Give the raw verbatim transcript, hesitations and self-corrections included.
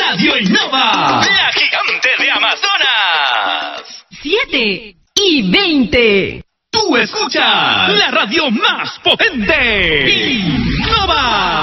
Radio Innova, la gigante de Amazonas. Siete y veinte. Tú escuchas la radio más potente. Innova.